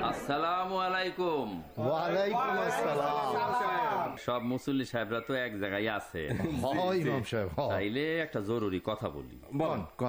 আসসালামু আলাইকুম। ওয়ালাইকুম আসসালাম। সব মুসল্লি সাহেবরা তো এক জায়গায় আছে, হয় ইমাম সাহেব, হয়। তাইলে একটা জরুরি কথা বলি। বল।